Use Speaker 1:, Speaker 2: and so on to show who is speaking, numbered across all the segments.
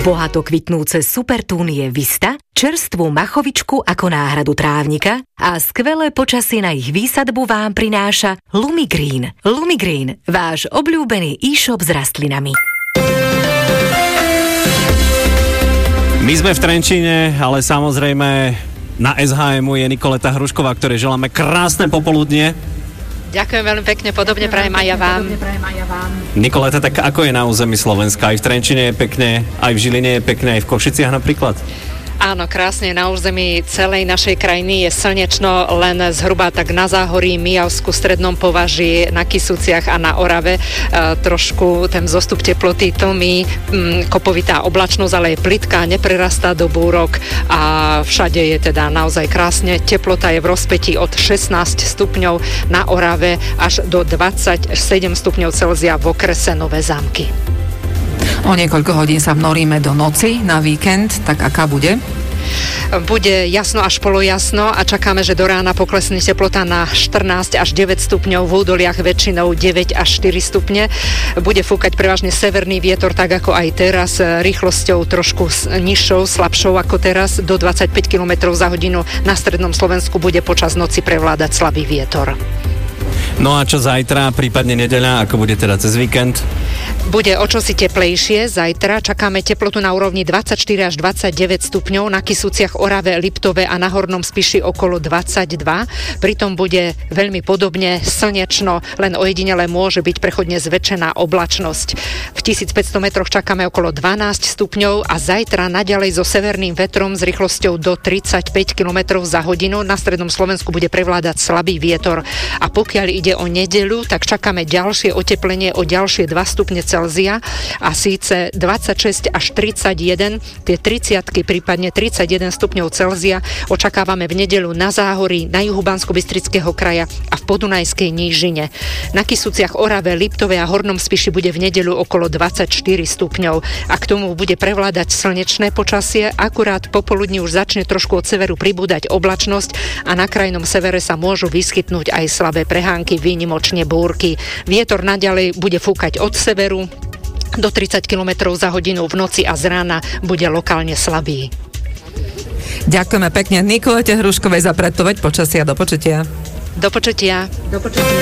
Speaker 1: Bohato kvitnúce supertúnie Vista, čerstvú machovičku ako náhradu trávnika a skvelé počasie na ich výsadbu vám prináša Lumigreen. Lumigreen, váš obľúbený e-shop s rastlinami.
Speaker 2: My sme v Trenčíne, ale samozrejme na SHM je Nikoleta Hrušková, ktorej želáme krásne popoludnie.
Speaker 3: Ďakujem veľmi pekne, podobne prajem aj ja vám.
Speaker 2: Nikoleta, tak ako je na území Slovenska? Aj v Trenčine je pekne, aj v Žiline je pekne, aj v Košiciach napríklad?
Speaker 3: Áno, krásne, na území celej našej krajiny je slnečno, len zhruba tak na Záhorí, Mijavsku, Strednom Považí, na Kysuciach a na Orave trošku ten vzostup teploty tlmí, kopovitá oblačnosť, ale je plitká, neprerastá do búrok a všade je teda naozaj krásne. Teplota je v rozpätí od 16 stupňov na Orave až do 27 stupňov Celzia v okrese Nové Zámky.
Speaker 4: O niekoľko hodín sa vnoríme do noci na víkend, tak aká bude?
Speaker 3: Bude jasno až polojasno a čakáme, že do rána poklesne teplota na 14 až 9 stupňov, v údoliach väčšinou 9 až 4 stupne. Bude fúkať prevažne severný vietor, tak ako aj teraz, rýchlosťou trošku nižšou, slabšou ako teraz, do 25 km za hodinu. Na strednom Slovensku bude počas noci prevládať slabý vietor.
Speaker 2: No a čo zajtra, prípadne nedeľa, ako bude teda cez víkend?
Speaker 3: Bude o čosi teplejšie. Zajtra čakáme teplotu na úrovni 24 až 29 stupňov, na Kysuciach, Orave, Liptove a na Hornom Spiši okolo 22. Pritom bude veľmi podobne slnečno, len ojedinele môže byť prechodne zväčšená oblačnosť. V 1500 metroch čakáme okolo 12 stupňov a zajtra naďalej so severným vetrom s rýchlosťou do 35 km za hodinu. Na strednom Slovensku bude prevládať slabý vietor. A pokiaľ ide o nedeľu, tak čakáme ďalšie oteplenie o ďalšie 2 stupne Celzia a síce 26 až 31, tie 30-ky, prípadne 31 stupňov Celzia očakávame v nedeľu na Záhorí, na juhu Banskobystrického kraja a v Podunajskej nížine. Na Kysuciach, Orave, Liptove a Hornom Spiši bude v nedeľu okolo 24 stupňov a k tomu bude prevládať slnečné počasie, akurát popoludní už začne trošku od severu pribúdať oblačnosť a na krajnom severe sa môžu vyskytnúť aj slabé prehánky, výnimočne búrky. Vietor naďalej bude fúkať od severu do 30 km za hodinu, v noci a z rána bude lokálne slabý.
Speaker 4: Ďakujeme pekne Nikolete Hruškovej za predpoveď počasia. Do počutia.
Speaker 3: Do počutia.
Speaker 4: Do počutia.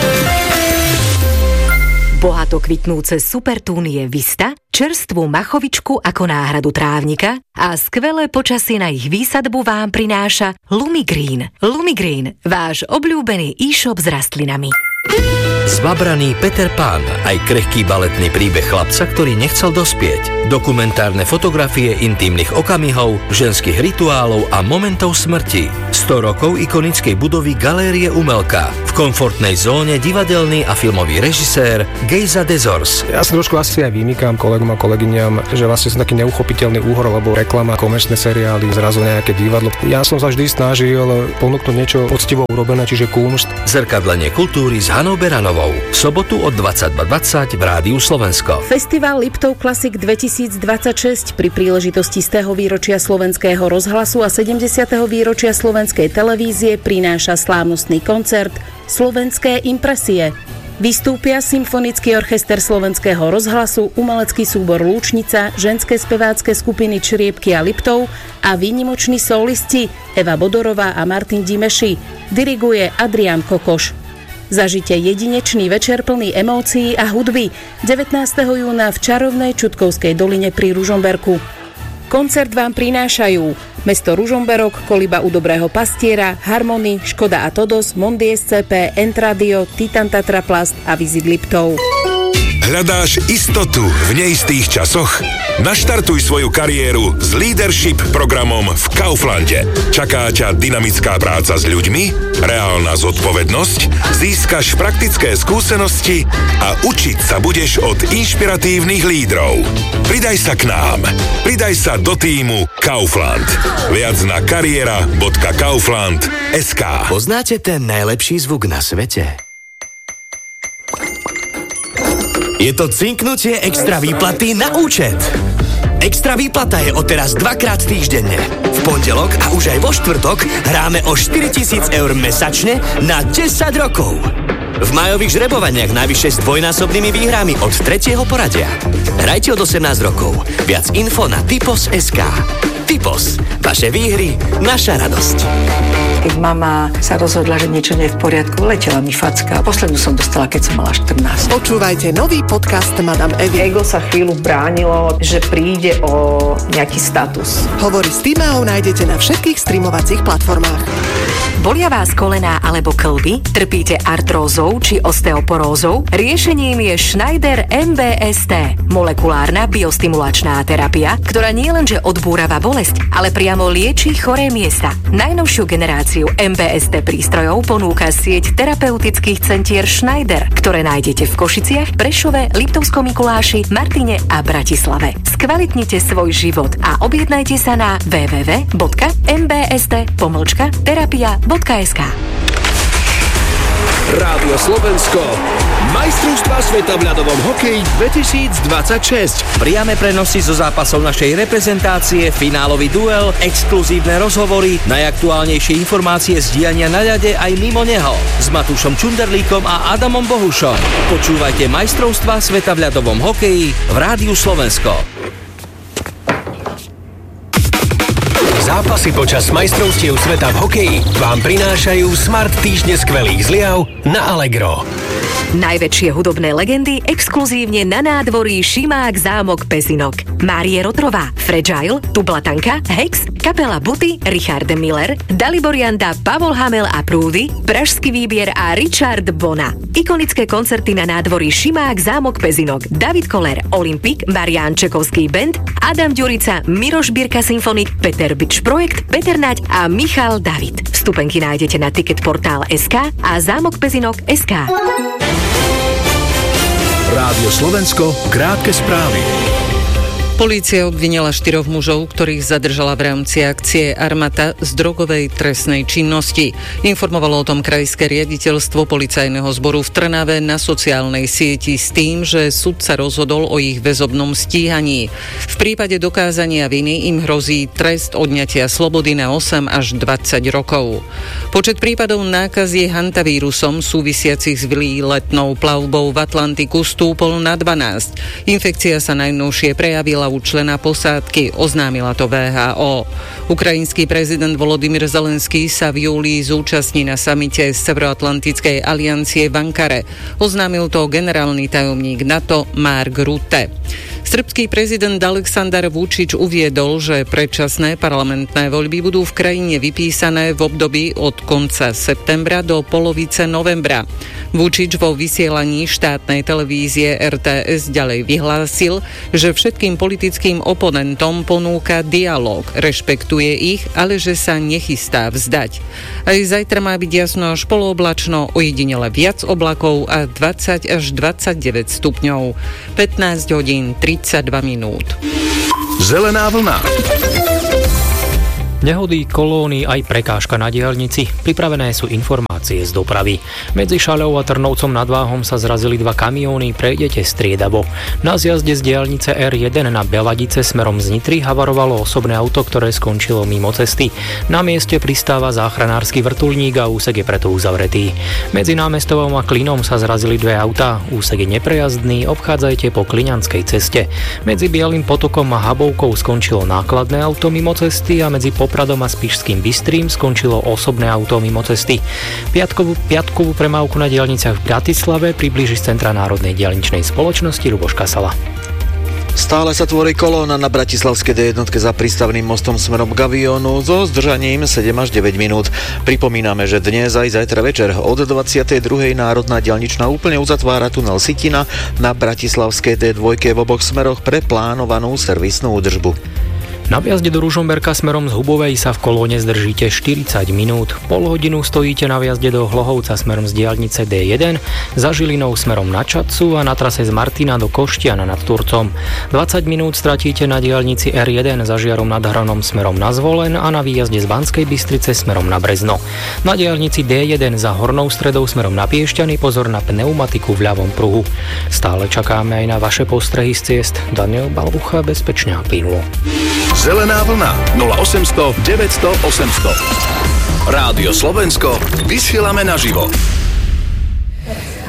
Speaker 1: Bohato kvitnúce supertúnie Vista, čerstvú machovičku ako náhradu trávnika a skvelé počasie na ich výsadbu vám prináša Lumigreen. Lumigreen, váš obľúbený e-shop s rastlinami.
Speaker 5: Zbabraný Peter Pan, aj krehký baletný príbeh chlapca, ktorý nechcel dospieť. Dokumentárne fotografie intímnych okamihov, ženských rituálov a momentov smrti. 100 rokov ikonickej budovy Galérie Umelka. V komfortnej zóne divadelný a filmový režisér Gejza Dezors.
Speaker 6: Ja sa trošku asi aj vymýkam kolegom a kolegyňam, že vlastne som taký neuchopiteľný úhor, lebo reklama, komerčné seriály, zrazu nejaké divadlo. Ja som sa vždy snažil ponúknuť niečo poctivo urobené, čiže kumšt.
Speaker 5: Zrkadlenie kultúry s Hanou Beranovou. V sobotu od 22:20 v Rádiu Slovensko.
Speaker 7: Festival Liptov Classic 2026 pri príležitosti 100. výročia Slovenského rozhlasu a 70. výročia Slovenskej televízie prináša slávnostný koncert Slovenské impresie. Vystúpia Symfonický orchester Slovenského rozhlasu, umelecký súbor Lúčnica, ženské spevácké skupiny Čriepky a Liptov a výnimoční solisti Eva Bodorová a Martin Dimeši. Diriguje Adrián Kokoš. Zažite jedinečný večer plný emócií a hudby 19. júna v čarovnej Čutkovskej doline pri Ružomberku. Koncert vám prinášajú mesto Ružomberok, Koliba u Dobrého pastiera, Harmony, Škoda a Todos, Mondi SCP, Entradio, Titan Tatraplast a Visit Liptov.
Speaker 8: Hľadáš istotu v neistých časoch? Naštartuj svoju kariéru s Leadership programom v Kauflande. Čaká ťa dynamická práca s ľuďmi, reálna zodpovednosť, získaš praktické skúsenosti a učiť sa budeš od inšpiratívnych lídrov. Pridaj sa k nám. Pridaj sa do tímu Kaufland. Viac na kariera.kaufland.sk.
Speaker 5: Poznáte ten najlepší zvuk na svete? Je to cinknutie extra výplaty na účet. Extra výplata je odteraz 2-krát týždenne. V pondelok a už aj vo štvrtok hráme o 4 000 eur mesačne na 10 rokov.
Speaker 9: V májových žrebovaniach najvyššie s dvojnásobnými výhrami od 3. poradia. Hrajte od 18 rokov. Viac info na Typos.sk. Typos. Vaše výhry, naša radosť.
Speaker 10: Keď mama sa rozhodla, že niečo nie je v poriadku, letela mi facka. Poslednú som dostala, keď som mala 14.
Speaker 11: Počúvajte nový podcast Madame Evy.
Speaker 10: Ego sa chvíľu bránilo, že príde o nejaký status.
Speaker 11: Hovory s Timeou nájdete na všetkých streamovacích platformách.
Speaker 1: Bolia vás kolená alebo kĺby? Trpíte artrózou či osteoporózou? Riešením je Schneider MBST, molekulárna biostimulačná terapia, ktorá nielenže odbúrava bolesť, ale priamo lieči choré miesta. Najnovšiu generáciu MBST prístrojov ponúka sieť terapeutických centier Schneider, ktoré nájdete v Košiciach, Prešove, Liptovskom Mikuláši, Martine a Bratislave. Skvalitnite svoj život a objednajte sa na www.mbst-terapia.sk.
Speaker 12: Rádio Slovensko, majstrovstvá sveta v ľadovom hokeji 2026.
Speaker 9: Priame prenosy zo zápasov našej reprezentácie, finálový duel, exkluzívne rozhovory, najaktuálnejšie informácie z diania na ľade aj mimo neho. S Matúšom Čunderlíkom a Adamom Bohušom. Počúvajte majstrovstvá sveta v ľadovom hokeji v Rádiu Slovensko.
Speaker 12: Zápasy počas majstrovstiev sveta v hokeji vám prinášajú Smart týždne skvelých zliav na Allegro.
Speaker 1: Najväčšie hudobné legendy exkluzívne na nádvorí Šimák zámok Pezinok. Márie Rotrová, Fragile, Tublatanka, Hex, kapela Buty, Richard Miller, Dalibor Janda, Pavol Hamel a Prúdy, Pražský výbier a Richard Bona. Ikonické koncerty na nádvorí Šimák zámok Pezinok, David Koller, Olympik, Marián Čekovský band, Adam Ďurica, Miroš Birka Symfonik, Peter Bič Projekt, Peter Naď a Michal David. Vstupenky nájdete na Ticketportál.sk a zámokpezinok.sk.
Speaker 12: Rádio Slovensko, krátke správy.
Speaker 13: Polícia obvinila 4 mužov, ktorých zadržala v rámci akcie Armata z drogovej trestnej činnosti. Informovalo o tom krajské riaditeľstvo policajného zboru v Trnave na sociálnej sieti s tým, že sudca rozhodol o ich väzobnom stíhaní. V prípade dokázania viny im hrozí trest odňatia slobody na 8 až 20 rokov. Počet prípadov nákazy hantavírusom súvisiacich s výletnou plavbou v Atlantiku stúpol na 12. Infekcia sa najnovšie prejavila u člena posádky, oznámila to WHO. Ukrajinský prezident Volodymyr Zelenský sa v júli zúčastní na samite Severoatlantickej aliancie v Ankare. Oznámil to generálny tajomník NATO Mark Rutte. Srbský prezident Aleksandar Vučić uviedol, že predčasné parlamentné voľby budú v krajine vypísané v období od konca septembra do polovice novembra. Vučić vo vysielaní štátnej televízie RTS ďalej vyhlásil, že všetkým politickým oponentom ponúka dialóg, rešpektuje ich, ale že sa nechystá vzdať. Aj zajtra má byť jasno až polooblačno, ojedinele viac oblakov a 20 až 29 stupňov. 15 hodín 32 minút.
Speaker 12: Zelená vlna.
Speaker 14: Nehody, kolóny aj prekážka na diaľnici. Pripravené sú informácie z dopravy. Medzi Šaľou a Trnovcom nad Váhom sa zrazili 2 kamióny, prejdete striedavo. Na zjazde z diaľnice R1 na Beladice smerom z Nitry havarovalo osobné auto, ktoré skončilo mimo cesty. Na mieste pristáva záchranársky vrtuľník a úsek je preto uzavretý. Medzi Námestovom a Klinom sa zrazili 2 autá. Úsek je neprejazdný, obchádzajte po Kliňanskej ceste. Medzi Bielým potokom a Habovkou skončilo nákladné auto mimo cesty a medzi Popradom a Spišským Bystrým skončilo osobné auto mimo cesty. Piatkovú premávku na diaľniciach v Bratislave priblíži z Centra národnej diaľničnej spoločnosti Ľuboš Kasala.
Speaker 15: Stále sa tvorí kolóna na bratislavskej D1 za prístavným mostom smerom k Aviónu so zdržaním 7 až 9 minút. Pripomíname, že dnes aj zajtra večer od 22. národná diaľničná úplne uzatvára tunel Sitina na bratislavskej D2 v oboch smeroch pre plánovanú servisnú údržbu.
Speaker 14: Na vjazde do Ružomberka smerom z Hubovej sa v kolóne zdržíte 40 minút. Pol hodinu stojíte na vjazde do Hlohovca smerom z diaľnice D1, za Žilinou smerom na Čadcu a na trase z Martina do Koštiana nad Turcom. 20 minút stratíte na diaľnici R1 za Žiarom nad Hronom smerom na Zvolen a na výjazde z Banskej Bystrice smerom na Brezno. Na diaľnici D1 za Hornou Stredou smerom na Piešťany pozor na pneumatiku v ľavom pruhu. Stále čakáme aj na vaše postrehy z ciest. Daniel Balbucha, bezpečne a plynulo.
Speaker 12: Zelená vlna 0800 900 800. Rádio Slovensko, vysielame naživo.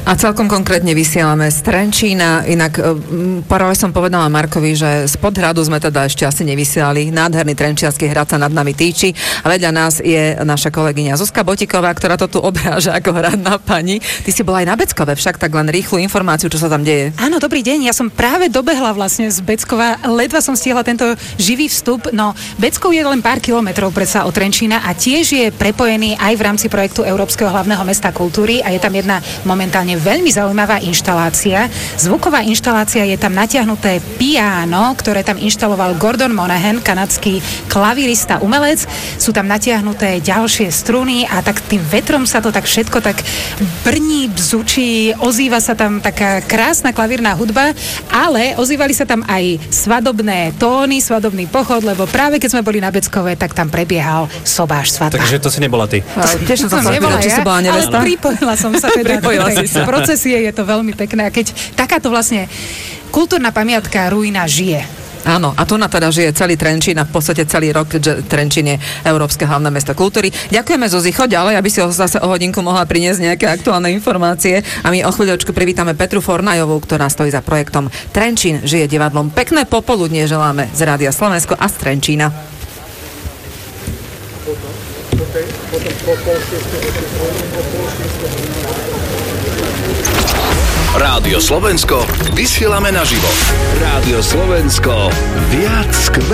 Speaker 4: A celkom konkrétne vysielame z Trenčína. Inak práve som povedala Markovi, že spod hradu sme teda ešte asi nevysielali. Nádherný trenčiansky hrad sa nad nami týči. A vedľa nás je naša kolegyňa Zuzka Botiková, ktorá to tu obráža ako hradná pani. Ty si bola aj na Beckove, však tak len rýchlu informáciu, čo sa tam deje.
Speaker 16: Áno, dobrý deň. Ja som práve dobehla vlastne z Beckova. Ledva som stihla tento živý vstup. No, Beckov je len pár kilometrov predsa od Trenčína a tiež je prepojený aj v rámci projektu Európskeho hlavného mesta kultúry a je tam jedna momentálne veľmi zaujímavá inštalácia. Zvuková inštalácia, je tam natiahnuté piano, ktoré tam inštaloval Gordon Monahan, kanadský klavirista, umelec. Sú tam natiahnuté ďalšie struny a tak tým vetrom sa to tak všetko tak brní, bzučí, ozýva sa tam taká krásna klavírna hudba, ale ozývali sa tam aj svadobné tóny, svadobný pochod, lebo práve keď sme boli na Beckove, tak tam prebiehal sobáš svadba.
Speaker 2: Takže to si nebola ty.
Speaker 16: Tiež som nebola ja, si bola nevesta. Ale pripojila som sa teda do tej procesie, je to veľmi pekné. A keď takáto vlastne kultúrna pamiatka ruína žije.
Speaker 4: Áno, a tu na teda žije celý Trenčín a v podstate celý rok, keďže Trenčín je Európske hlavné mesto kultúry. Ďakujeme, Zuzi, choď ďalej, aby si zase o hodinku mohla priniesť nejaké aktuálne informácie. A my o chvíľočku privítame Petru Fornajovú, ktorá stojí za projektom Trenčín žije divadlom. Pekné popoludnie želáme z Rádia Slovensko a z Trenčína.
Speaker 8: Rádio Slovensko, vysielame naživo. Rádio Slovensko, viac